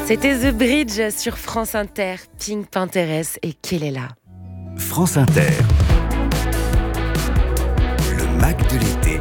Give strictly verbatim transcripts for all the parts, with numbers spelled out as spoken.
C'était The Bridge sur France Inter, Pink Panthéress et Kelela. France Inter, le Mac de l'été,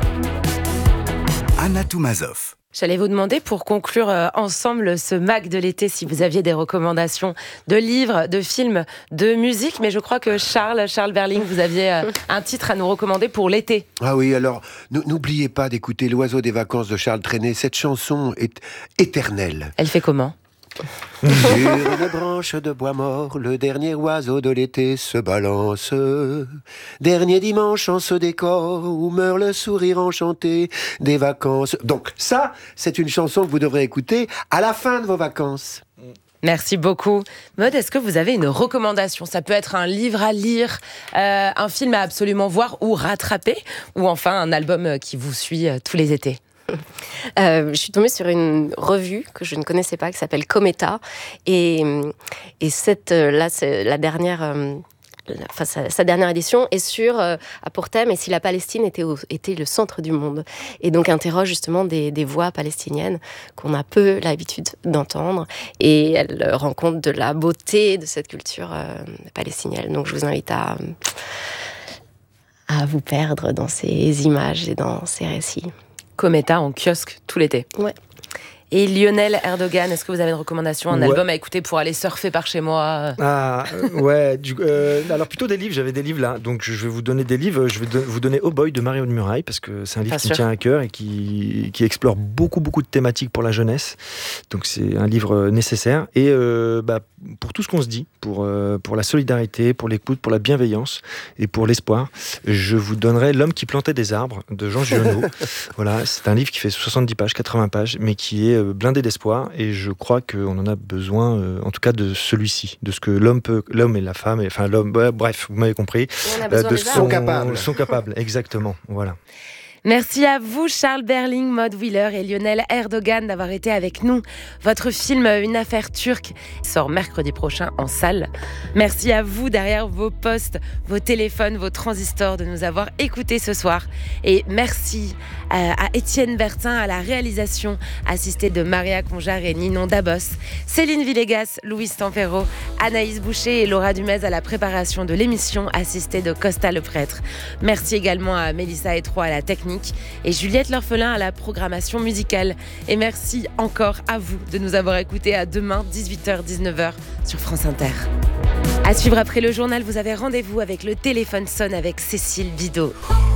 Anna Toumazov. J'allais vous demander pour conclure euh, ensemble ce Mac de l'été si vous aviez des recommandations de livres, de films, de musique, mais je crois que Charles, Charles Berling, vous aviez euh, un titre à nous recommander pour l'été. Ah oui, alors n'oubliez pas d'écouter L'Oiseau des vacances de Charles Trenet. Cette chanson est éternelle. Elle fait comment ? Sur une branche de bois mort, le dernier oiseau de l'été se balance. Dernier dimanche en ce décor où meurt le sourire enchanté des vacances. Donc ça, c'est une chanson que vous devrez écouter à la fin de vos vacances. Merci beaucoup. Maud, est-ce que vous avez une recommandation ? Ça peut être un livre à lire, euh, un film à absolument voir ou rattraper, ou enfin un album qui vous suit euh, tous les étés. Euh, je suis tombée sur une revue que je ne connaissais pas qui s'appelle Cometa et, et cette, là, c'est la dernière, euh, la, enfin, sa, sa dernière édition est sur, euh, a pour thème et si la Palestine était, au, était le centre du monde, et donc interroge justement des, des voix palestiniennes qu'on a peu l'habitude d'entendre, et elle rend compte de la beauté de cette culture euh, palestinienne. Donc je vous invite à, à vous perdre dans ces images et dans ces récits. Cometa en kiosque tout l'été. Ouais. Et Lionel Erdogan, est-ce que vous avez une recommandation, un ouais. album à écouter pour aller surfer par chez moi ? Ah, euh, ouais. Du, euh, alors plutôt des livres, j'avais des livres là. Donc je vais vous donner des livres. Je vais de, vous donner Oh Boy de Marion de Muraille, parce que c'est un livre Pas qui sûr. me tient à cœur et qui, qui explore beaucoup, beaucoup de thématiques pour la jeunesse. Donc c'est un livre nécessaire. Et euh, bah, pour tout ce qu'on se dit, pour, euh, pour la solidarité, pour l'écoute, pour la bienveillance et pour l'espoir, je vous donnerai L'homme qui plantait des arbres de Jean Giono. Voilà, c'est un livre qui fait soixante-dix pages, quatre-vingts pages, mais qui est blindé d'espoir, et je crois qu'on en a besoin, euh, en tout cas de celui-ci, de ce que l'homme peut, l'homme et la femme, et, enfin l'homme, ouais, bref, vous m'avez compris, euh, de son, sont capables, sont capables, exactement, voilà. Merci à vous, Charles Berling, Maud Wheeler et Lionel Erdogan d'avoir été avec nous. Votre film Une affaire turque sort mercredi prochain en salle. Merci à vous derrière vos postes, vos téléphones, vos transistors de nous avoir écoutés ce soir. Et merci à Étienne Bertin à la réalisation, assisté de Maria Conjar et Ninon Dabos, Céline Villegas, Louis Tampero, Anaïs Boucher et Laura Dumez à la préparation de l'émission, assistée de Costa le prêtre. Merci également à Mélissa Etro à la technique et Juliette L'Orphelin à la programmation musicale. Et merci encore à vous de nous avoir écoutés. À demain, dix-huit heures dix-neuf heures sur France Inter. À suivre après le journal, vous avez rendez-vous avec Le Téléphone sonne avec Cécile Bidot.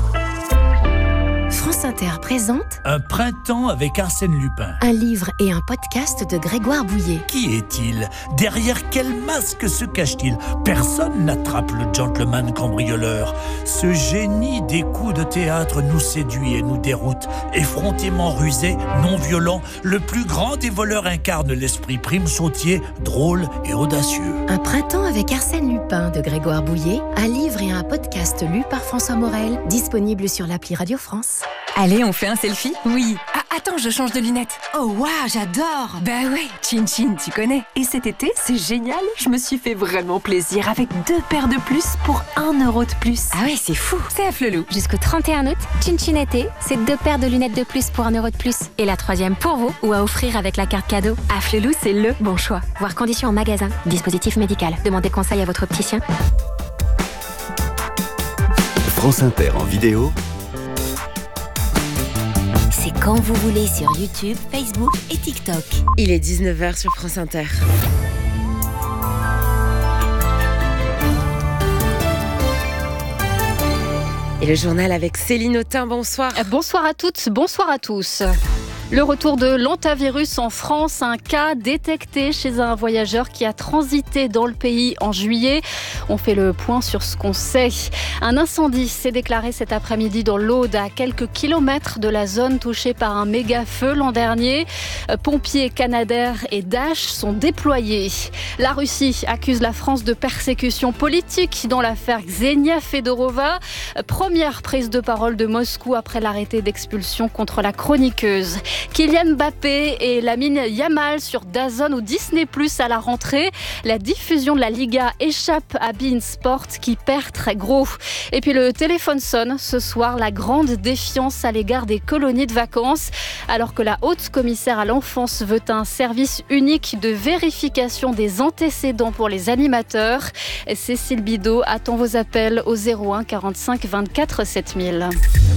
France Inter présente Un printemps avec Arsène Lupin. un livre et un podcast de Grégoire Bouillet. Qui est-il ? Derrière quel masque se cache-t-il ? Personne n'attrape le gentleman cambrioleur. Ce génie des coups de théâtre nous séduit et nous déroute. Effrontément rusé, non violent, le plus grand des voleurs incarne l'esprit prime sautier, drôle et audacieux. Un printemps avec Arsène Lupin de Grégoire Bouillet, un livre et un podcast lu par François Morel, disponible sur l'appli Radio France. Allez, on fait un selfie ? Oui. Ah, attends, je change de lunettes. Oh, waouh, j'adore. Bah ouais, Chin Chin, tu connais. Et cet été, c'est génial. Je me suis fait vraiment plaisir avec deux paires de plus pour un euro de plus. Ah ouais, c'est fou. C'est à Flelou. Jusqu'au trente et un août, Chin Chin été, c'est deux paires de lunettes de plus pour un euro de plus. Et la troisième pour vous, ou à offrir avec la carte cadeau. À Flelou, c'est le bon choix. Voir conditions en magasin. Dispositif médical. Demandez conseil à votre opticien. France Inter en vidéo. C'est quand vous voulez sur YouTube, Facebook et TikTok. Il est dix-neuf heures sur France Inter. Et le journal avec Céline Autain, bonsoir. Bonsoir à toutes, bonsoir à tous. Le retour de l'hantavirus en France, un cas détecté chez un voyageur qui a transité dans le pays en juillet. On fait le point sur ce qu'on sait. Un incendie s'est déclaré cet après-midi dans l'Aude, à quelques kilomètres de la zone touchée par un méga feu l'an dernier. Pompiers, Canadair et Dash sont déployés. La Russie accuse la France de persécution politique dans l'affaire Ksenia Fedorova. Première prise de parole de Moscou après l'arrêté d'expulsion contre la chroniqueuse. Kylian Mbappé et Lamine Yamal sur DAZN ou Disney plus, à la rentrée. La diffusion de la Liga échappe à beIN Sport qui perd très gros. Et puis le téléphone sonne ce soir, la grande défiance à l'égard des colonies de vacances. Alors que la haute commissaire à l'enfance veut un service unique de vérification des antécédents pour les animateurs. Cécile Bidot attend vos appels au zéro un quarante-cinq vingt-quatre sept mille.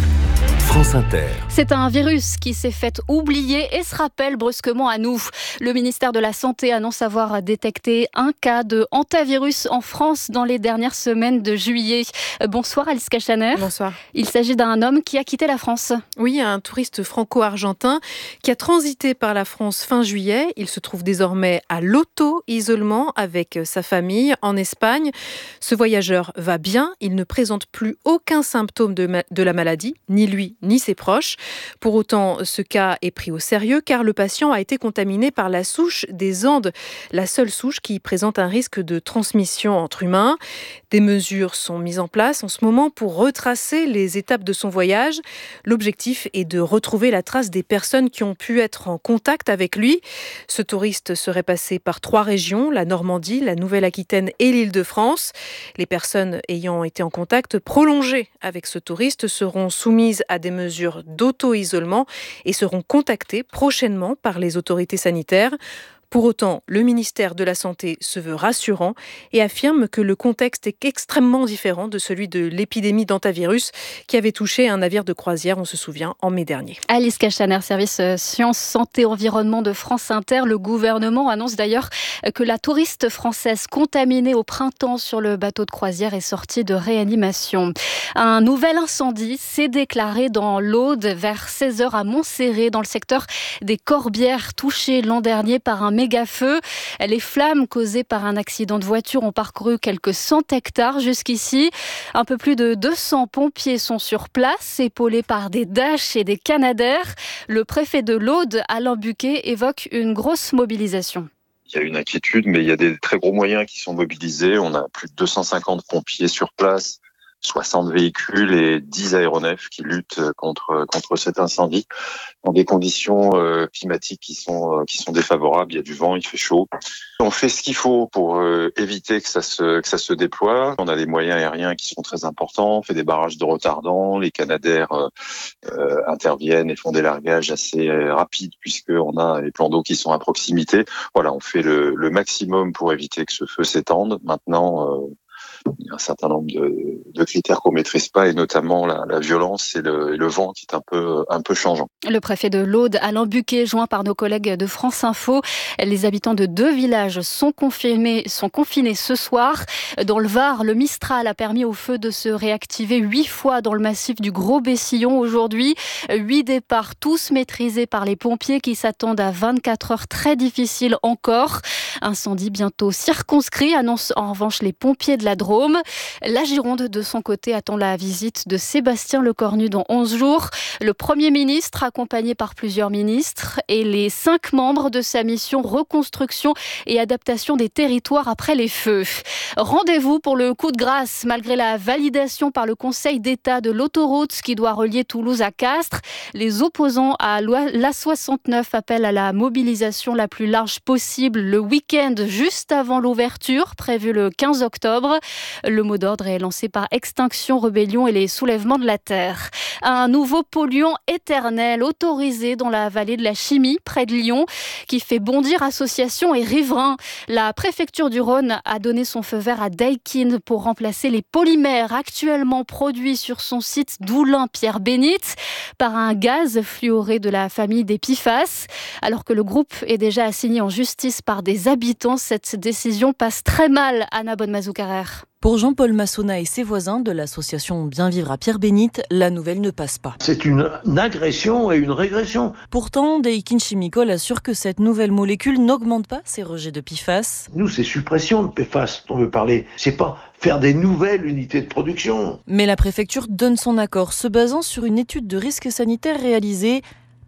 France Inter. C'est un virus qui s'est fait oublier et se rappelle brusquement à nous. Le ministère de la Santé annonce avoir détecté un cas de hantavirus en France dans les dernières semaines de juillet. Bonsoir Alice Cachaner. Bonsoir. Il s'agit d'un homme qui a quitté la France. Oui, un touriste franco-argentin qui a transité par la France fin juillet. Il se trouve désormais à l'auto-isolement avec sa famille en Espagne. Ce voyageur va bien. Il ne présente plus aucun symptôme de, ma- de la maladie, ni lui ni ses proches. Pour autant, ce cas est pris au sérieux car le patient a été contaminé par la souche des Andes, la seule souche qui présente un risque de transmission entre humains. Des mesures sont mises en place en ce moment pour retracer les étapes de son voyage. L'objectif est de retrouver la trace des personnes qui ont pu être en contact avec lui. Ce touriste serait passé par trois régions, la Normandie, la Nouvelle-Aquitaine et l'Île-de-France. Les personnes ayant été en contact prolongé avec ce touriste seront soumises à des mesures d'auto-isolement et seront contactés prochainement par les autorités sanitaires. Pour autant, le ministère de la Santé se veut rassurant et affirme que le contexte est extrêmement différent de celui de l'épidémie d'hantavirus qui avait touché un navire de croisière, on se souvient, en mai dernier. Alice Cachaner, service Sciences, Santé, Environnement de France Inter. Le gouvernement annonce d'ailleurs que la touriste française contaminée au printemps sur le bateau de croisière est sortie de réanimation. Un nouvel incendie s'est déclaré dans l'Aude vers seize heures à Montserrat, dans le secteur des Corbières, touché l'an dernier par un méga-feu. Les flammes causées par un accident de voiture ont parcouru quelques cent hectares jusqu'ici. Un peu plus de deux cents pompiers sont sur place, épaulés par des Dash et des Canadair. Le préfet de l'Aude, Alain Buquet, évoque une grosse mobilisation. Il y a une inquiétude, mais il y a des très gros moyens qui sont mobilisés. On a plus de deux cent cinquante pompiers sur place, soixante véhicules et dix aéronefs qui luttent contre contre cet incendie dans des conditions euh, climatiques qui sont euh, qui sont défavorables. Il y a du vent, il fait chaud. On fait ce qu'il faut pour euh, éviter que ça se que ça se déploie. On a des moyens aériens qui sont très importants. On fait des barrages de retardants. Les Canadair euh, euh, interviennent et font des largages assez euh, rapides puisque on a les plans d'eau qui sont à proximité. Voilà, on fait le, le maximum pour éviter que ce feu s'étende. Maintenant. Euh, Il y a un certain nombre de, de critères qu'on maîtrise pas, et notamment la, la violence et le, et le vent qui est un peu, un peu changeant. Le préfet de l'Aude, Alain Buquet, joint par nos collègues de France Info. Les habitants de deux villages sont confinés, sont confinés ce soir. Dans le Var, le Mistral a permis au feu de se réactiver huit fois dans le massif du Gros-Bessillon aujourd'hui. Huit départs, tous maîtrisés par les pompiers qui s'attendent à vingt-quatre heures très difficiles encore. Incendie bientôt circonscrit, annoncent en revanche les pompiers de la Drôme. La Gironde, de son côté, attend la visite de Sébastien Lecornu dans onze jours. Le Premier ministre, accompagné par plusieurs ministres, et les cinq membres de sa mission reconstruction et adaptation des territoires après les feux. Rendez-vous pour le coup de grâce, malgré la validation par le Conseil d'État de l'autoroute qui doit relier Toulouse à Castres. Les opposants à l'A soixante-neuf appellent à la mobilisation la plus large possible le week-end juste avant l'ouverture, prévue le quinze octobre. Le mot d'ordre est lancé par Extinction Rebellion et les Soulèvements de la Terre. Un nouveau polluant éternel autorisé dans la vallée de la Chimie, près de Lyon, qui fait bondir associations et riverains. La préfecture du Rhône a donné son feu vert à Daikin pour remplacer les polymères actuellement produits sur son site d'Oulin-Pierre-Bénite par un gaz fluoré de la famille des P F A S. Alors que le groupe est déjà assigné en justice par des habitants, cette décision passe très mal, Anna Bonne-Mazoucarer. Pour Jean-Paul Massona et ses voisins de l'association Bien Vivre à Pierre-Bénite, la nouvelle ne passe pas. C'est une agression et une régression. Pourtant, Daikin Chemical assure que cette nouvelle molécule n'augmente pas ces rejets de P F A S. Nous, c'est suppression de P F A S dont on veut parler. C'est pas faire des nouvelles unités de production. Mais la préfecture donne son accord, se basant sur une étude de risque sanitaire réalisée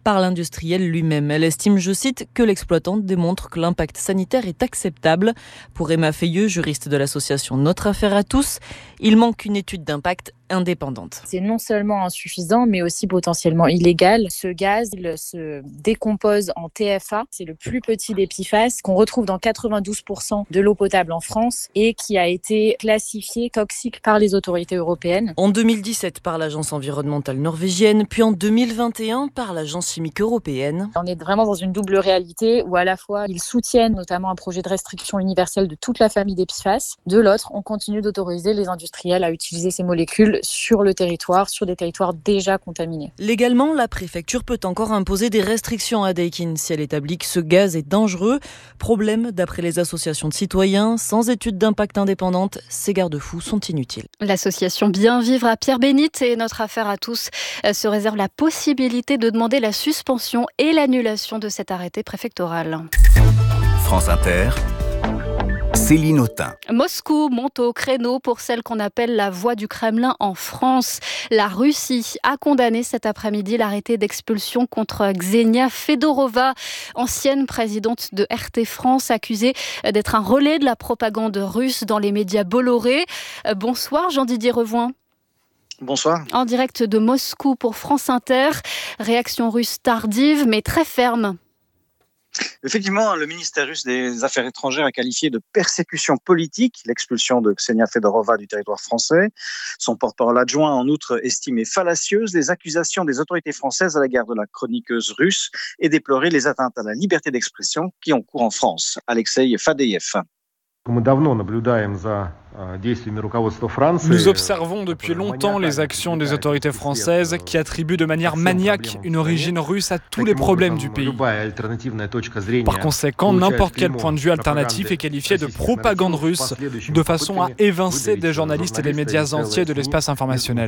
par l'industriel lui-même. Elle estime, je cite, que l'exploitante démontre que l'impact sanitaire est acceptable. Pour Emma Feilleux, juriste de l'association Notre Affaire à tous, il manque une étude d'impact indépendante. C'est non seulement insuffisant, mais aussi potentiellement illégal. Ce gaz il se décompose en T F A. C'est le plus petit des P F A S qu'on retrouve dans quatre-vingt-douze pour cent de l'eau potable en France et qui a été classifié toxique par les autorités européennes. En deux mille dix-sept par l'agence environnementale norvégienne, puis en deux mille vingt et un par l'agence chimique européenne. On est vraiment dans une double réalité où à la fois ils soutiennent notamment un projet de restriction universelle de toute la famille des P F A S. De l'autre, on continue d'autoriser les industriels à utiliser ces molécules sur le territoire, sur des territoires déjà contaminés. Légalement, la préfecture peut encore imposer des restrictions à Daikin si elle établit que ce gaz est dangereux. Problème, d'après les associations de citoyens, sans étude d'impact indépendante, ces garde-fous sont inutiles. L'association Bien Vivre à Pierre-Bénite et Notre Affaire à tous se réserve la possibilité de demander la suspension et l'annulation de cet arrêté préfectoral. France Inter, Céline Autain. Moscou monte au créneau pour celle qu'on appelle la voix du Kremlin en France. La Russie a condamné cet après-midi l'arrêté d'expulsion contre Ksenia Fedorova, ancienne présidente de R T France, accusée d'être un relais de la propagande russe dans les médias Bolloré. Bonsoir Jean-Didier Revoin. Bonsoir. En direct de Moscou pour France Inter. Réaction russe tardive mais très ferme. Effectivement, le ministère russe des Affaires étrangères a qualifié de persécution politique l'expulsion de Ksenia Fedorova du territoire français. Son porte-parole adjoint, en outre, estimé fallacieuses les accusations des autorités françaises à l'égard de la chroniqueuse russe et déploré les atteintes à la liberté d'expression qui ont cours en France. Alexei Fadeyev. Nous observons depuis longtemps les actions des autorités françaises qui attribuent de manière maniaque une origine russe à tous les problèmes du pays. Par conséquent, n'importe quel point de vue alternatif est qualifié de propagande russe, de façon à évincer des journalistes et des médias entiers de l'espace informationnel.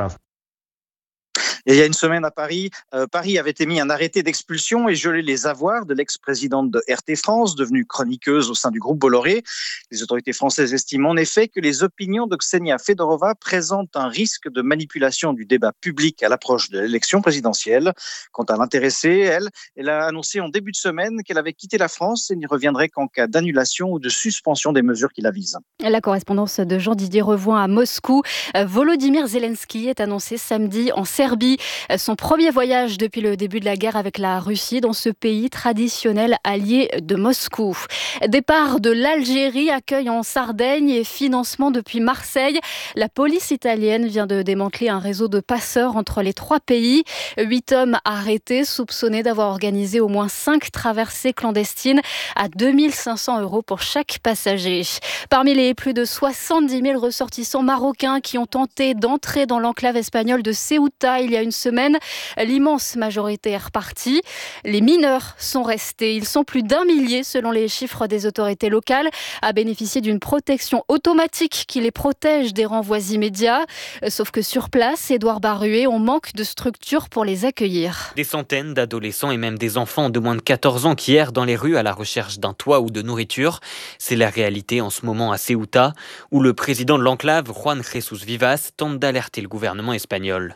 Et il y a une semaine à Paris, euh, Paris avait émis un arrêté d'expulsion et gelé les avoirs de l'ex-présidente de R T France, devenue chroniqueuse au sein du groupe Bolloré. Les autorités françaises estiment en effet que les opinions de Ksenia Fedorova présentent un risque de manipulation du débat public à l'approche de l'élection présidentielle. Quant à l'intéressée, elle, elle a annoncé en début de semaine qu'elle avait quitté la France et n'y reviendrait qu'en cas d'annulation ou de suspension des mesures qui la visent. La correspondance de Jean-Didier Revoin à Moscou. Volodymyr Zelensky est annoncé samedi en Serbie. Son premier voyage depuis le début de la guerre avec la Russie dans ce pays traditionnel allié de Moscou. Départ de l'Algérie, accueil en Sardaigne et financement depuis Marseille. La police italienne vient de démanteler un réseau de passeurs entre les trois pays. Huit hommes arrêtés, soupçonnés d'avoir organisé au moins cinq traversées clandestines à deux mille cinq cents euros pour chaque passager. Parmi les plus de soixante-dix mille ressortissants marocains qui ont tenté d'entrer dans l'enclave espagnole de Ceuta il y a une semaine, l'immense majorité est repartie. Les mineurs sont restés. Ils sont plus d'un millier, selon les chiffres des autorités locales, à bénéficier d'une protection automatique qui les protège des renvois immédiats. Sauf que sur place, Édouard Baruet, on manque de structures pour les accueillir. Des centaines d'adolescents et même des enfants de moins de quatorze ans qui errent dans les rues à la recherche d'un toit ou de nourriture. C'est la réalité en ce moment à Ceuta, où le président de l'enclave, Juan Jesús Vivas, tente d'alerter le gouvernement espagnol.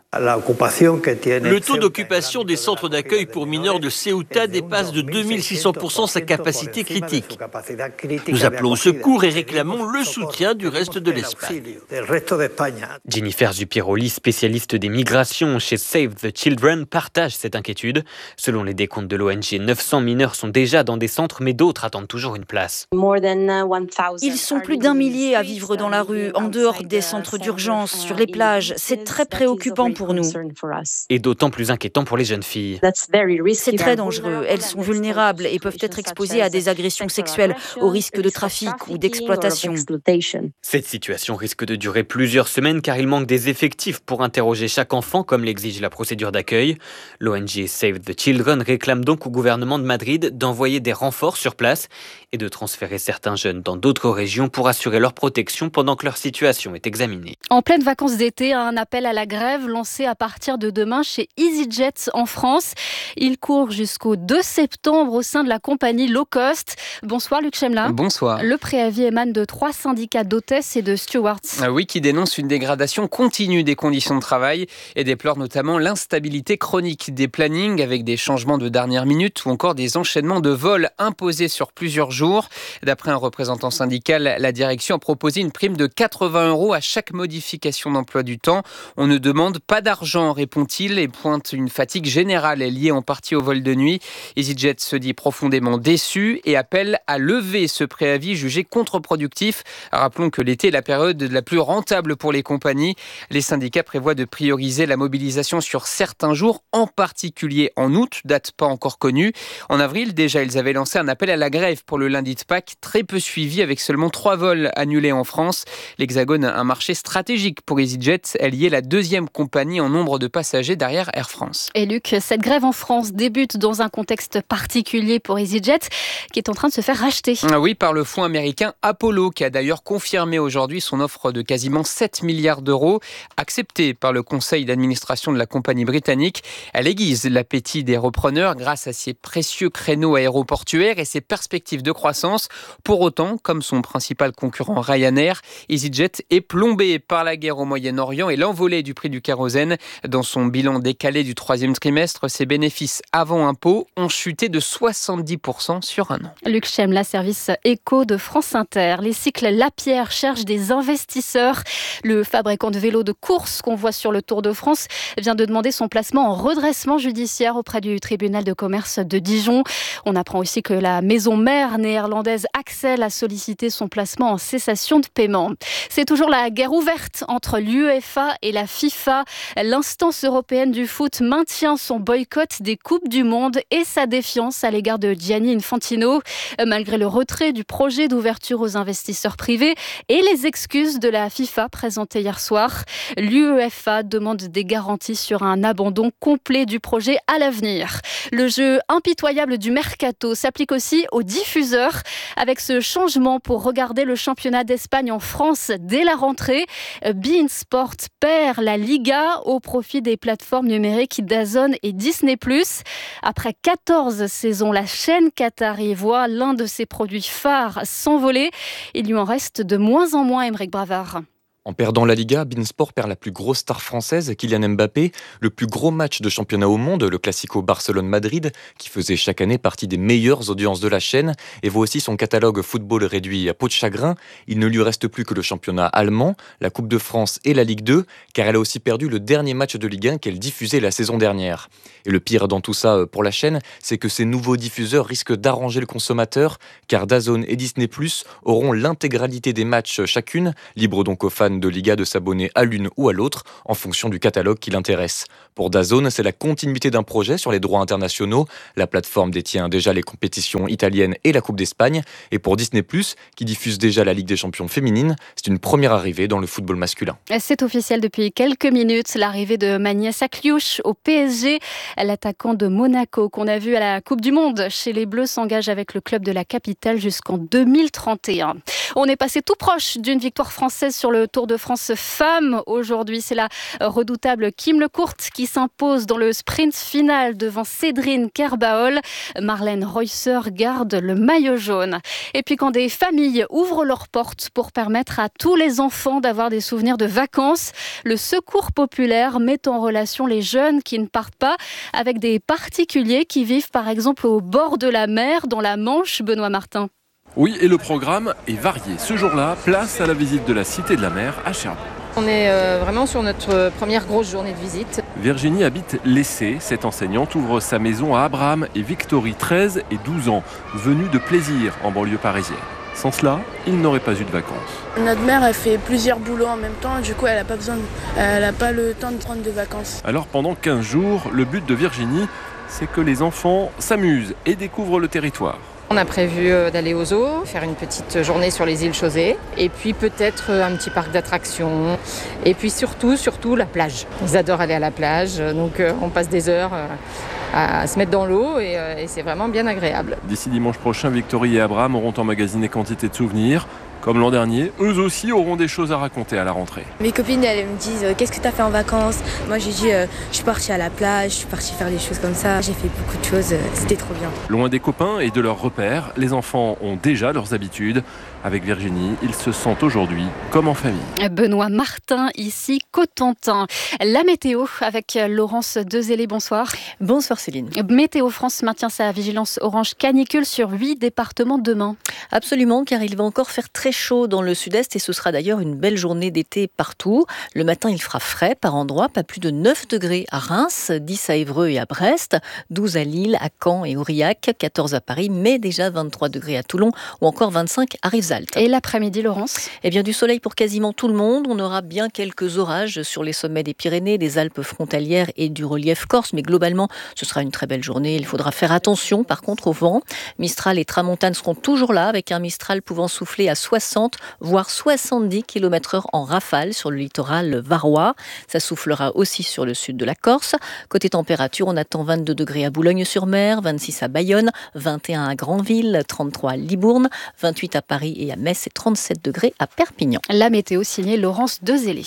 Le taux d'occupation des centres d'accueil pour mineurs de Ceuta dépasse de deux mille six cents pour cent sa capacité critique. Nous appelons au secours et réclamons le soutien du reste de l'Espagne. Jennifer Zupiroli, spécialiste des migrations chez Save the Children, partage cette inquiétude. Selon les décomptes de l'O N G, neuf cents mineurs sont déjà dans des centres, mais d'autres attendent toujours une place. Ils sont plus d'un millier à vivre dans la rue, en dehors des centres d'urgence, sur les plages. C'est très préoccupant pour nous. Et d'autant plus inquiétant pour les jeunes filles. C'est très dangereux. Elles sont vulnérables et peuvent être exposées à des agressions sexuelles, au risque de trafic ou d'exploitation. Cette situation risque de durer plusieurs semaines car il manque des effectifs pour interroger chaque enfant, comme l'exige la procédure d'accueil. L'O N G Save the Children réclame donc au gouvernement de Madrid d'envoyer des renforts sur place et de transférer certains jeunes dans d'autres régions pour assurer leur protection pendant que leur situation est examinée. En pleine vacances d'été, un appel à la grève lancé à partir partir de demain chez EasyJet en France. Il court jusqu'au deux septembre au sein de la compagnie low cost. Bonsoir Luc Chemla. Bonsoir. Le préavis émane de trois syndicats d'hôtesses et de stewards. Ah oui, qui dénoncent une dégradation continue des conditions de travail et déplorent notamment l'instabilité chronique des plannings avec des changements de dernière minute ou encore des enchaînements de vols imposés sur plusieurs jours. D'après un représentant syndical, la direction a proposé une prime de quatre-vingts euros à chaque modification d'emploi du temps. On ne demande pas d'argent, répond-il, et pointe une fatigue générale liée en partie au vol de nuit. EasyJet se dit profondément déçu et appelle à lever ce préavis jugé contre-productif. Rappelons que l'été est la période la plus rentable pour les compagnies. Les syndicats prévoient de prioriser la mobilisation sur certains jours, en particulier en août, date pas encore connue. En avril, déjà, ils avaient lancé un appel à la grève pour le lundi de Pâques, très peu suivi avec seulement trois vols annulés en France. L'Hexagone, un marché stratégique pour EasyJet, elle y est la deuxième compagnie en nombre de passagers derrière Air France. Et Luc, cette grève en France débute dans un contexte particulier pour EasyJet qui est en train de se faire racheter. Ah oui, par le fonds américain Apollo qui a d'ailleurs confirmé aujourd'hui son offre de quasiment sept milliards d'euros, acceptée par le conseil d'administration de la compagnie britannique. Elle aiguise l'appétit des repreneurs grâce à ses précieux créneaux aéroportuaires et ses perspectives de croissance. Pour autant, comme son principal concurrent Ryanair, EasyJet est plombé par la guerre au Moyen-Orient et l'envolée du prix du kérosène. Dans son bilan décalé du troisième trimestre, ses bénéfices avant impôts ont chuté de soixante-dix pour cent sur un an. Luc Chemla, service éco de France Inter. Les cycles Lapierre cherchent des investisseurs. Le fabricant de vélos de course qu'on voit sur le Tour de France vient de demander son placement en redressement judiciaire auprès du tribunal de commerce de Dijon. On apprend aussi que la maison mère néerlandaise Axel a sollicité son placement en cessation de paiement. C'est toujours la guerre ouverte entre l'UEFA et la FIFA. L'instance européenne du foot maintient son boycott des Coupes du Monde et sa défiance à l'égard de Gianni Infantino, malgré le retrait du projet d'ouverture aux investisseurs privés et les excuses de la FIFA présentées hier soir. L'UEFA demande des garanties sur un abandon complet du projet à l'avenir. Le jeu impitoyable du mercato s'applique aussi aux diffuseurs, avec ce changement pour regarder le championnat d'Espagne en France dès la rentrée. beIN Sport perd la Liga au profit des plateformes numériques DAZN et Disney plus. Après quatorze saisons, la chaîne qatari voit l'un de ses produits phares s'envoler. Il lui en reste de moins en moins, Aymeric Bravard. En perdant la Liga, beIN Sport perd la plus grosse star française, Kylian Mbappé, le plus gros match de championnat au monde, le Classico Barcelone-Madrid, qui faisait chaque année partie des meilleures audiences de la chaîne, et voit aussi son catalogue football réduit à peau de chagrin. Il ne lui reste plus que le championnat allemand, la Coupe de France et la Ligue deux, car elle a aussi perdu le dernier match de Ligue un qu'elle diffusait la saison dernière. Et le pire dans tout ça pour la chaîne, c'est que ces nouveaux diffuseurs risquent d'arranger le consommateur, car DAZN et Disney plus auront l'intégralité des matchs chacune, libre donc aux fans de Liga de s'abonner à l'une ou à l'autre en fonction du catalogue qui l'intéresse. Pour DAZN, c'est la continuité d'un projet sur les droits internationaux. La plateforme détient déjà les compétitions italiennes et la Coupe d'Espagne. Et pour Disney plus, qui diffuse déjà la Ligue des champions féminine, c'est une première arrivée dans le football masculin. C'est officiel depuis quelques minutes, l'arrivée de Magnès Akliouche au P S G. L'attaquant de Monaco qu'on a vu à la Coupe du Monde chez les Bleus s'engage avec le club de la capitale jusqu'en deux mille trente et un. On est passé tout proche d'une victoire française sur le Tour de France femmes. Aujourd'hui, c'est la redoutable Kim Lecourt qui s'impose dans le sprint final devant Cédrine Kerbaol. Marlène Reusser garde le maillot jaune. Et puis quand des familles ouvrent leurs portes pour permettre à tous les enfants d'avoir des souvenirs de vacances, le Secours populaire met en relation les jeunes qui ne partent pas avec des particuliers qui vivent par exemple au bord de la mer dans la Manche, Benoît Martin. Oui, et le programme est varié. Ce jour-là, place à la visite de la Cité de la Mer à Cherbourg. On est euh, vraiment sur notre première grosse journée de visite. Virginie habite l'Essai. Cette enseignante ouvre sa maison à Abraham et Victory, treize et douze ans, venus de plaisir en banlieue parisienne. Sans cela, ils n'auraient pas eu de vacances. Notre mère, elle fait plusieurs boulots en même temps, du coup, elle n'a pas besoin, de, elle n'a pas le temps de prendre de vacances. Alors pendant quinze jours, le but de Virginie, c'est que les enfants s'amusent et découvrent le territoire. On a prévu d'aller au zoo, faire une petite journée sur les îles Chausée, et puis peut-être un petit parc d'attractions, et puis surtout, surtout la plage. Ils adorent aller à la plage, donc on passe des heures à se mettre dans l'eau, et, et c'est vraiment bien agréable. D'ici dimanche prochain, Victory et Abraham auront emmagasiné quantité de souvenirs, Comme l'an dernier, eux aussi auront des choses à raconter à la rentrée. Mes copines, elles me disent euh, « Qu'est-ce que tu as fait en vacances ?» Moi, j'ai dit euh, « Je suis partie à la plage, je suis partie faire des choses comme ça. J'ai fait beaucoup de choses, euh, c'était trop bien. » Loin des copains et de leurs repères, les enfants ont déjà leurs habitudes. Avec Virginie, ils se sentent aujourd'hui comme en famille. Benoît Martin, ici Cotentin. La météo avec Laurence Dezélé, bonsoir. Bonsoir Céline. Météo France maintient sa vigilance orange canicule sur huit départements demain. Absolument, car il va encore faire très chaud dans le sud-est et ce sera d'ailleurs une belle journée d'été partout. Le matin, il fera frais par endroits, pas plus de neuf degrés à Reims, dix à Évreux et à Brest, douze à Lille, à Caen et Aurillac, quatorze à Paris, mais déjà vingt-trois degrés à Toulon ou encore vingt-cinq à Rivesaltes. Et l'après-midi, Laurence ? Eh bien, du soleil pour quasiment tout le monde. On aura bien quelques orages sur les sommets des Pyrénées, des Alpes frontalières et du relief corse, mais globalement, ce sera une très belle journée. Il faudra faire attention, par contre, au vent. Mistral et tramontane seront toujours là, avec un Mistral pouvant souffler à soixante, voire soixante-dix kilomètres heure en rafale sur le littoral varois. Ça soufflera aussi sur le sud de la Corse. Côté température, on attend vingt-deux degrés à Boulogne-sur-Mer, vingt-six à Bayonne, vingt et un à Granville, trente-trois à Libourne, vingt-huit à Paris et à Metz et trente-sept degrés à Perpignan. La météo signée Laurence Dezélé.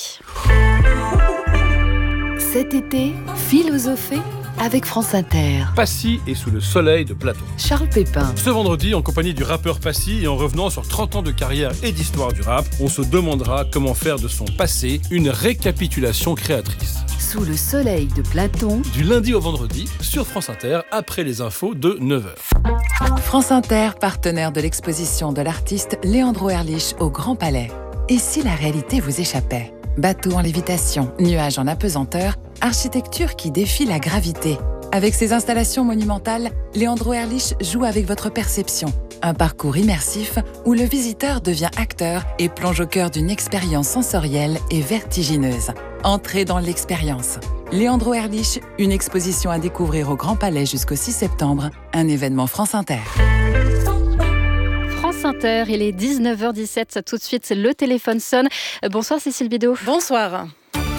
Cet été, philosophée avec France Inter. Passy est sous le soleil de Platon. Charles Pépin. Ce vendredi, en compagnie du rappeur Passy et en revenant sur trente ans de carrière et d'histoire du rap, on se demandera comment faire de son passé une récapitulation créatrice. Sous le soleil de Platon. Du lundi au vendredi, sur France Inter, après les infos de neuf heures. France Inter, partenaire de l'exposition de l'artiste Leandro Erlich au Grand Palais. Et si la réalité vous échappait ? Bateau en lévitation, nuages en apesanteur, architecture qui défie la gravité. Avec ses installations monumentales, Leandro Erlich joue avec votre perception. Un parcours immersif où le visiteur devient acteur et plonge au cœur d'une expérience sensorielle et vertigineuse. Entrez dans l'expérience. Leandro Erlich, une exposition à découvrir au Grand Palais jusqu'au six septembre, un événement France Inter. France Inter, il est dix-neuf heures dix-sept, tout de suite le téléphone sonne. Bonsoir Cécile Bidot. Bonsoir.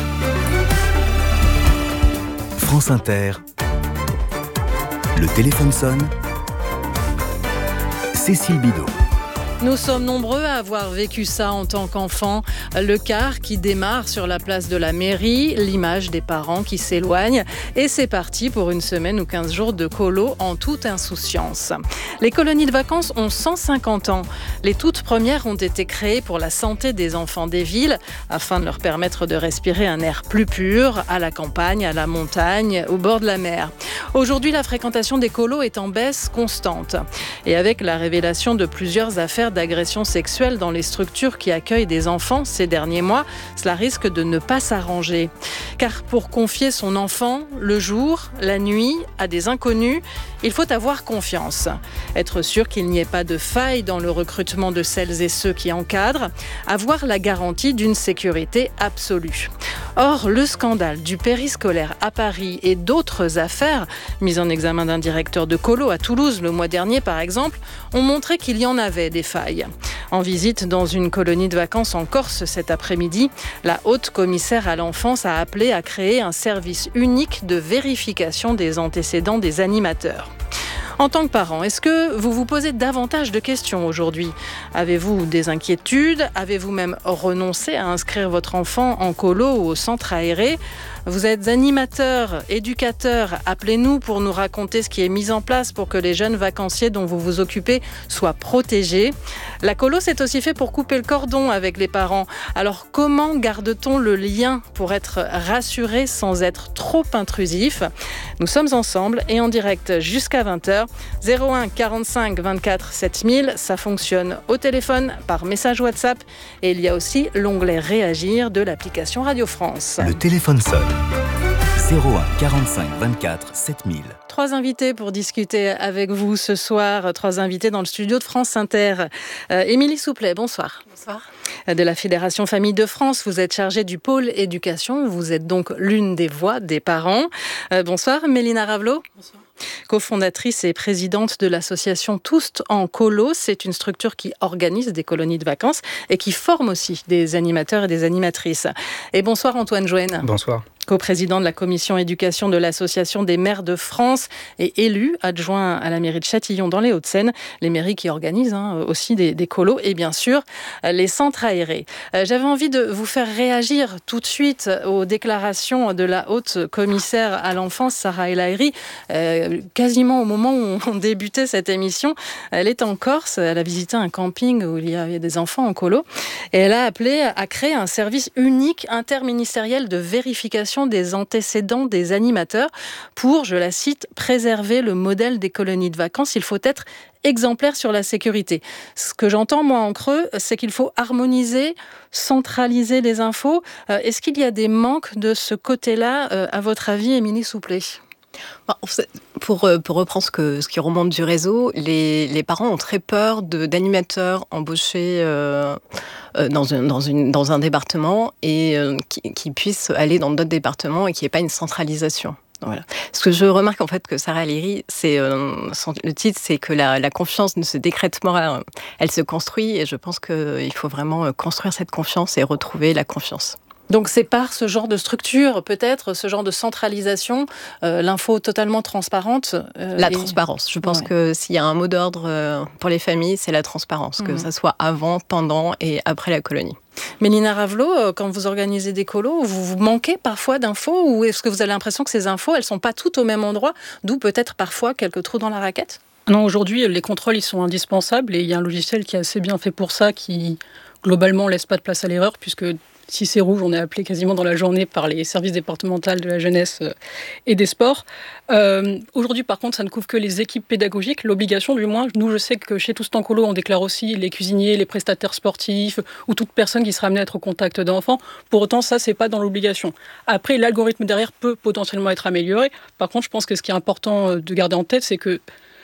France Inter, le téléphone sonne. Cécile Bidot. Nous sommes nombreux à avoir vécu ça en tant qu'enfant. Le car qui démarre sur la place de la mairie, l'image des parents qui s'éloignent. Et c'est parti pour une semaine ou quinze jours de colo en toute insouciance. Les colonies de vacances ont cent cinquante ans. Les toutes premières ont été créées pour la santé des enfants des villes, afin de leur permettre de respirer un air plus pur, à la campagne, à la montagne, au bord de la mer. Aujourd'hui, la fréquentation des colos est en baisse constante. Et avec la révélation de plusieurs affaires d'agressions sexuelles dans les structures qui accueillent des enfants ces derniers mois, cela risque de ne pas s'arranger. Car pour confier son enfant le jour, la nuit, à des inconnus, il faut avoir confiance. Être sûr qu'il n'y ait pas de faille dans le recrutement de celles et ceux qui encadrent, avoir la garantie d'une sécurité absolue. Or, le scandale du périscolaire à Paris et d'autres affaires, mises en examen d'un directeur de colo à Toulouse le mois dernier par exemple, ont montré qu'il y en avait des failles. En visite dans une colonie de vacances en Corse cet après-midi, la haute commissaire à l'enfance a appelé à créer un service unique de vérification des antécédents des animateurs. En tant que parent, est-ce que vous vous posez davantage de questions aujourd'hui ? Avez-vous des inquiétudes ? Avez-vous même renoncé à inscrire votre enfant en colo ou au centre aéré ? Vous êtes animateur, éducateur, appelez-nous pour nous raconter ce qui est mis en place pour que les jeunes vacanciers dont vous vous occupez soient protégés. La colo, c'est aussi fait pour couper le cordon avec les parents. Alors comment garde-t-on le lien pour être rassuré sans être trop intrusif ? Nous sommes ensemble et en direct jusqu'à vingt heures. zéro un quarante-cinq vingt-quatre sept mille, ça fonctionne au téléphone, par message WhatsApp et il y a aussi l'onglet Réagir de l'application Radio France. Le téléphone sonne. zéro un quarante-cinq vingt-quatre sept mille. Trois invités pour discuter avec vous ce soir. Trois invités dans le studio de France Inter. Euh, Émilie Souplet, bonsoir. Bonsoir. De la Fédération Famille de France, vous êtes chargée du pôle éducation. Vous êtes donc l'une des voix des parents. Euh, bonsoir. Mélina Ravelot. Bonsoir. Co-fondatrice et présidente de l'association Tous en Colo. C'est une structure qui organise des colonies de vacances et qui forme aussi des animateurs et des animatrices. Et bonsoir Antoine Joenne. Bonsoir. co-président de la commission éducation de l'Association des maires de France et élu adjoint à la mairie de Châtillon dans les Hauts-de-Seine, les mairies qui organisent hein, aussi des, des colos et bien sûr les centres aérés. Euh, j'avais envie de vous faire réagir tout de suite aux déclarations de la haute commissaire à l'enfance, Sarah El Haïry, euh, quasiment au moment où on débutait cette émission. Elle est en Corse, elle a visité un camping où il y avait des enfants en colo et elle a appelé à créer un service unique interministériel de vérification des antécédents des animateurs pour, je la cite, préserver le modèle des colonies de vacances. Il faut être exemplaire sur la sécurité. Ce que j'entends, moi, en creux, c'est qu'il faut harmoniser, centraliser les infos. Euh, est-ce qu'il y a des manques de ce côté-là, euh, à votre avis, Émilie Souplet ? Pour, pour reprendre ce, que, ce qui remonte du réseau, les, les parents ont très peur de, d'animateurs embauchés euh, dans, un, dans, une, dans un département et euh, qui, qui puissent aller dans d'autres départements et qu'il n'y ait pas une centralisation. Voilà. Ce que je remarque en fait que Sarah El Haïry, c'est euh, le titre, c'est que la, la confiance ne se décrète pas, elle se construit et je pense qu'il faut vraiment construire cette confiance et retrouver la confiance. Donc c'est par ce genre de structure, peut-être, ce genre de centralisation, euh, l'info totalement transparente. Euh, la et... transparence. Je pense ouais. que s'il y a un mot d'ordre euh, pour les familles, c'est la transparence, mmh. que ça soit avant, pendant et après la colonie. Mélina Ravelot, euh, quand vous organisez des colos, vous, vous manquez parfois d'infos ou est-ce que vous avez l'impression que ces infos, elles ne sont pas toutes au même endroit, d'où peut-être parfois quelques trous dans la raquette ? Non, aujourd'hui, les contrôles, ils sont indispensables et il y a un logiciel qui est assez bien fait pour ça, qui globalement laisse pas de place à l'erreur puisque si c'est rouge, on est appelé quasiment dans la journée par les services départementaux de la jeunesse et des sports. Euh, aujourd'hui, par contre, ça ne couvre que les équipes pédagogiques, l'obligation du moins. Nous, je sais que chez Tous en Colo, on déclare aussi les cuisiniers, les prestataires sportifs ou toute personne qui sera amenée à être au contact d'enfants. Pour autant, ça, c'est pas dans l'obligation. Après, l'algorithme derrière peut potentiellement être amélioré. Par contre, je pense que ce qui est important de garder en tête, c'est que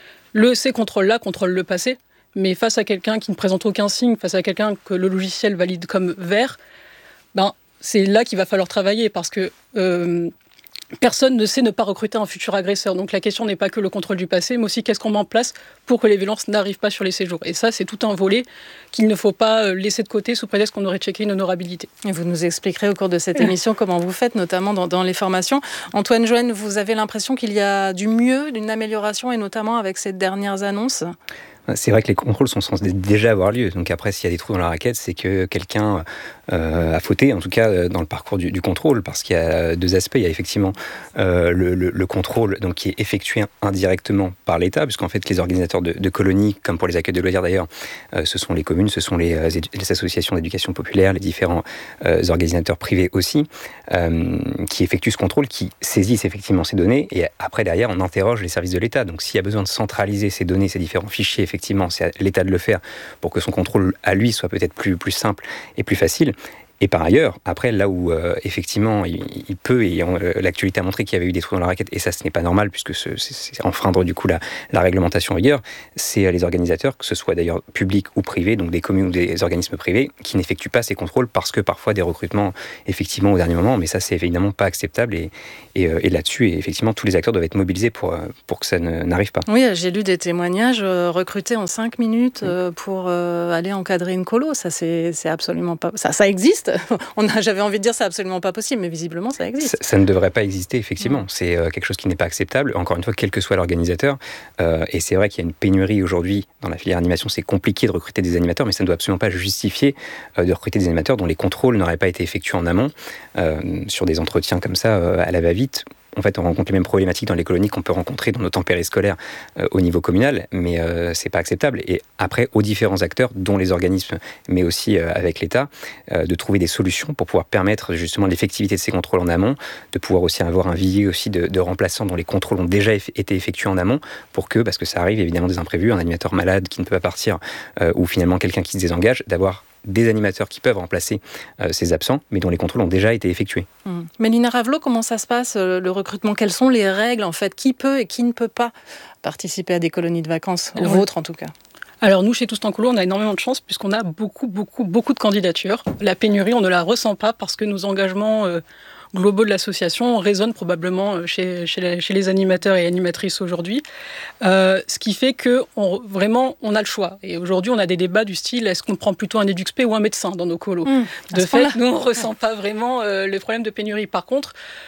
le ces contrôles-là contrôle le passé. Mais face à quelqu'un qui ne présente aucun signe, face à quelqu'un que le logiciel valide comme vert, ben, c'est là qu'il va falloir travailler parce que euh, personne ne sait ne pas recruter un futur agresseur. Donc la question n'est pas que le contrôle du passé, mais aussi qu'est-ce qu'on met en place pour que les violences n'arrivent pas sur les séjours. Et ça, c'est tout un volet qu'il ne faut pas laisser de côté sous prétexte qu'on aurait checké une honorabilité. Et vous nous expliquerez au cours de cette émission comment vous faites, notamment dans, dans les formations. Antoine Joenne, vous avez l'impression qu'il y a du mieux, d'une amélioration, et notamment avec ces dernières annonces ? C'est vrai que les contrôles sont censés déjà avoir lieu. Donc après, s'il y a des trous dans la raquette, c'est que quelqu'un euh, a fauté, en tout cas dans le parcours du, du contrôle, parce qu'il y a deux aspects. Il y a effectivement euh, le, le, le contrôle donc, qui est effectué indirectement par l'État, puisqu'en fait, les organisateurs de, de colonies, comme pour les accueils de loisirs d'ailleurs, euh, ce sont les communes, ce sont les, euh, les associations d'éducation populaire, les différents euh, organisateurs privés aussi, euh, qui effectuent ce contrôle, qui saisissent effectivement ces données. Et après, derrière, on interroge les services de l'État. Donc s'il y a besoin de centraliser ces données, ces différents fichiers, effectivement, c'est à l'État de le faire pour que son contrôle à lui soit peut-être plus, plus simple et plus facile. Et par ailleurs, après, là où euh, effectivement il, il peut, et on, euh, l'actualité a montré qu'il y avait eu des trous dans la raquette, et ça ce n'est pas normal puisque ce, c'est, c'est enfreindre du coup la, la réglementation en vigueur, c'est euh, les organisateurs, que ce soit d'ailleurs publics ou privés, donc des communes ou des organismes privés, qui n'effectuent pas ces contrôles parce que parfois des recrutements effectivement au dernier moment, mais ça c'est évidemment pas acceptable et, et, euh, et là-dessus, et effectivement tous les acteurs doivent être mobilisés pour, euh, pour que ça ne, n'arrive pas. Oui, j'ai lu des témoignages euh, recrutés en cinq minutes euh, pour euh, aller encadrer une colo, ça c'est, c'est absolument pas... Ça, ça existe. On a, j'avais envie de dire c'est absolument pas possible, mais visiblement ça existe. Ça, ça ne devrait pas exister, effectivement. Mmh. C'est euh, quelque chose qui n'est pas acceptable, encore une fois, quel que soit l'organisateur. Euh, et c'est vrai qu'il y a une pénurie aujourd'hui dans la filière animation. C'est compliqué de recruter des animateurs, mais ça ne doit absolument pas justifier euh, de recruter des animateurs dont les contrôles n'auraient pas été effectués en amont euh, sur des entretiens comme ça euh, à la va-vite. En fait, on rencontre les mêmes problématiques dans les colonies qu'on peut rencontrer dans nos temps périscolaires euh, au niveau communal, mais euh, c'est pas acceptable. Et après, aux différents acteurs, dont les organismes, mais aussi euh, avec l'État, euh, de trouver des solutions pour pouvoir permettre justement l'effectivité de ces contrôles en amont, de pouvoir aussi avoir un vivier aussi de, de remplaçants dont les contrôles ont déjà eff- été effectués en amont, pour que, parce que ça arrive évidemment des imprévus, un animateur malade qui ne peut pas partir, euh, ou finalement quelqu'un qui se désengage, d'avoir des animateurs qui peuvent remplacer euh, ces absents, mais dont les contrôles ont déjà été effectués. Mmh. Mélina Ravelot, comment ça se passe, euh, le recrutement ? Quelles sont les règles, en fait ? Qui peut et qui ne peut pas participer à des colonies de vacances, aux vôtres en tout cas ? Alors nous, chez Tous en Colo, on a énormément de chance puisqu'on a beaucoup, beaucoup, beaucoup de candidatures. La pénurie, on ne la ressent pas parce que nos engagements euh, globaux de l'association résonnent probablement chez, chez, les, chez les animateurs et animatrices aujourd'hui. Euh, ce qui fait que on, vraiment, on a le choix. Et aujourd'hui, on a des débats du style, est-ce qu'on prend plutôt un éduxpé ou un médecin dans nos colos ? mmh, De fait, nous, on ne ressent pas vraiment euh, le problème de pénurie. Par contre,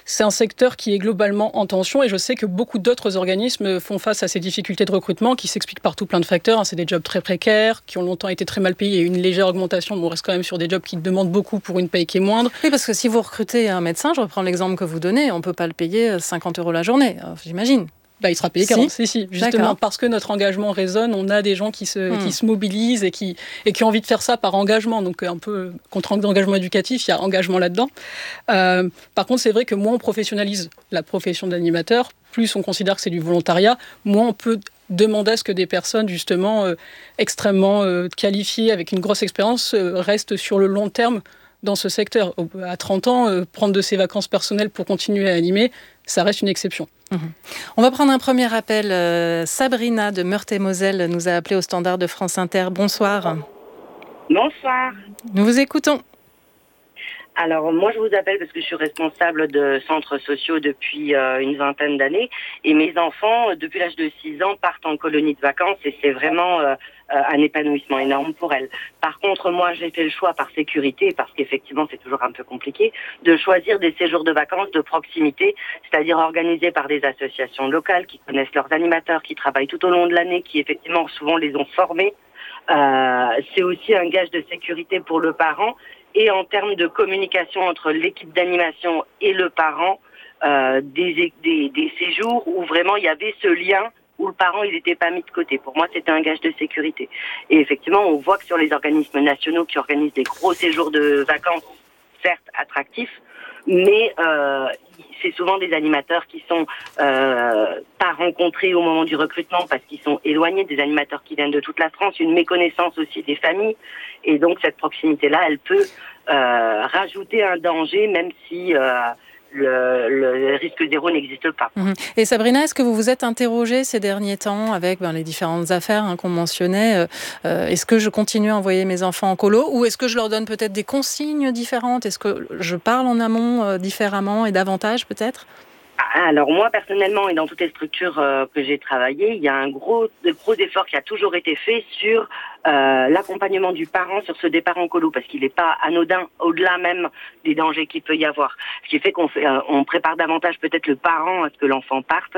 c'est un secteur qui est globalement en tension et je sais que beaucoup d'autres organismes font face à ces difficultés de recrutement qui s'expliquent par tout plein de facteurs. C'est des jobs très précaires, qui ont longtemps été très mal payés et une légère augmentation, mais on reste quand même sur des jobs qui demandent beaucoup pour une paye qui est moindre. Oui, parce que si vous recrutez un médecin, je reprends l'exemple que vous donnez, on ne peut pas le payer cinquante euros la journée, j'imagine. Bah, il sera payé quarante. Si, si, si. Justement, D'accord. Parce que notre engagement résonne, on a des gens qui se, Hmm. qui se mobilisent et qui, et qui ont envie de faire ça par engagement. Donc, un peu contre engagement éducatif, il y a engagement là-dedans. Euh, par contre, c'est vrai que moins on professionnalise la profession d'animateur, plus on considère que c'est du volontariat, moins on peut demander à ce que des personnes, justement, euh, extrêmement euh, qualifiées, avec une grosse expérience, euh, restent sur le long terme dans ce secteur. À trente ans, euh, prendre de ses vacances personnelles pour continuer à animer, ça reste une exception. Mmh. On va prendre un premier appel. Euh, Sabrina de Meurthe-et-Moselle nous a appelé au standard de France Inter. Bonsoir. Bonsoir. Nous vous écoutons. Alors, moi, je vous appelle parce que je suis responsable de centres sociaux depuis euh, une vingtaine d'années. Et mes enfants, euh, depuis l'âge de six ans, partent en colonie de vacances et c'est vraiment euh, euh, un épanouissement énorme pour elles. Par contre, moi, j'ai fait le choix par sécurité, parce qu'effectivement, c'est toujours un peu compliqué, de choisir des séjours de vacances de proximité, c'est-à-dire organisés par des associations locales qui connaissent leurs animateurs, qui travaillent tout au long de l'année, qui effectivement souvent les ont formés. Euh, c'est aussi un gage de sécurité pour le parent. Et en termes de communication entre l'équipe d'animation et le parent, euh, des, des, des séjours où vraiment il y avait ce lien où le parent il n'était pas mis de côté. Pour moi, c'était un gage de sécurité. Et effectivement, on voit que sur les organismes nationaux qui organisent des gros séjours de vacances, certes attractifs, mais euh, c'est souvent des animateurs qui sont euh, pas rencontrés au moment du recrutement parce qu'ils sont éloignés, des animateurs qui viennent de toute la France, une méconnaissance aussi des familles. Et donc cette proximité-là, elle peut euh, rajouter un danger, même si euh, le, le risque zéro n'existe pas. Mmh. Et Sabrina, est-ce que vous vous êtes interrogée ces derniers temps avec ben, les différentes affaires hein, qu'on mentionnait euh, Est-ce que je continue à envoyer mes enfants en colo ou est-ce que je leur donne peut-être des consignes différentes? Est-ce que je parle en amont euh, différemment et davantage peut-être? Alors moi personnellement et dans toutes les structures euh, que j'ai travaillées, il y a un gros, de gros effort qui a toujours été fait sur euh, l'accompagnement du parent sur ce départ en colo parce qu'il n'est pas anodin au-delà même des dangers qu'il peut y avoir. Ce qui fait qu'on fait, euh, on prépare davantage peut-être le parent à ce que l'enfant parte.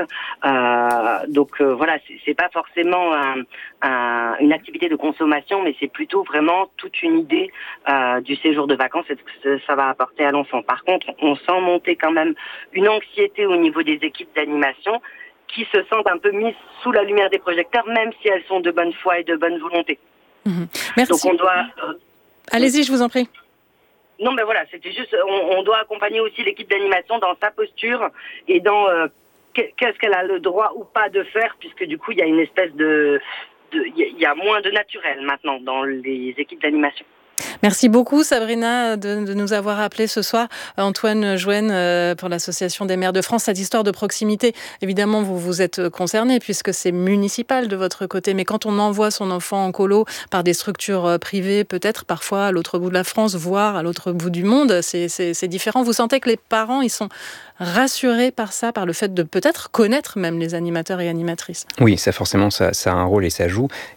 Euh, donc euh, voilà, c'est, c'est pas forcément un, un, une activité de consommation, mais c'est plutôt vraiment toute une idée euh, du séjour de vacances et ce que ça va apporter à l'enfant. Par contre, on sent monter quand même une anxiété au niveau des équipes d'animation qui se sentent un peu mises sous la lumière des projecteurs, même si elles sont de bonne foi et de bonne volonté. Mmh. Merci. Donc on doit... Euh, Allez-y, je vous en prie. Non, mais voilà, c'était juste, on, on doit accompagner aussi l'équipe d'animation dans sa posture et dans euh, qu'est-ce qu'elle a le droit ou pas de faire, puisque du coup, il y a une espèce de... Il y, y a moins de naturel maintenant dans les équipes d'animation. Merci beaucoup Sabrina de, de nous avoir appelé ce soir. Antoine Jouenne euh, pour l'Association des maires de France. Cette histoire de proximité, évidemment vous vous êtes concerné puisque c'est municipal de votre côté, mais quand on envoie son enfant en colo par des structures privées, peut-être parfois à l'autre bout de la France, voire à l'autre bout du monde, c'est, c'est, c'est différent. Vous sentez que les parents ils sont rassurés par ça, par le fait de peut-être connaître même les animateurs et animatrices? Oui, ça forcément ça, ça a un rôle et ça joue.